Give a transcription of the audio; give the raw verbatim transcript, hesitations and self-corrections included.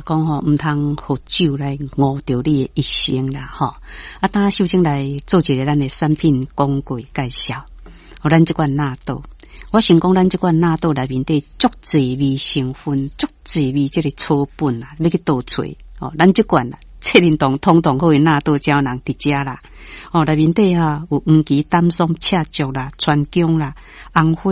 讲吼，唔通喝酒来误掉你的一生啦，吼。啊，当首先来做一个咱的产品广告介绍。哦，咱这款纳豆，我先讲咱这款纳豆内面的足侪味成分，足侪味这个草本啊，要去倒找哦。咱这款啦，切林洞通通好的纳豆胶囊伫遮啦。哦，内面底啊有黄芪、丹松、赤竹啦、川芎啦、红花。